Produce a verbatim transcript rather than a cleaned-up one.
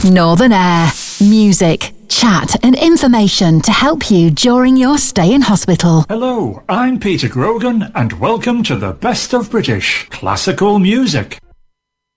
Northern Air. Music, chat and information to help you during your stay in hospital. Hello, I'm Peter Grogan and welcome to the best of British classical music.